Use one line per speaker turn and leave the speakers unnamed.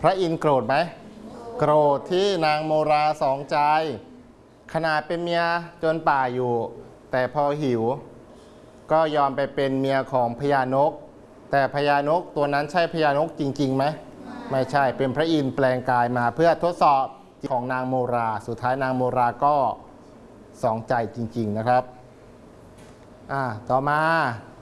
ระอินทร์โกรธไหมโกรธที่นางโมราสองใจขนาดเป็นเมียจนป่าอยู่แต่พอหิวก็ยอมไปเป็นเมียของพญานกแต่พญานกตัวนั้นใช่พญานกจริงๆไหมไม่ใช่เป็นพระอินทร์แปลงกายมาเพื่อทดสอบของนางโมราสุดท้ายนางโมราก็สองใจจริงๆนะครับต่อมา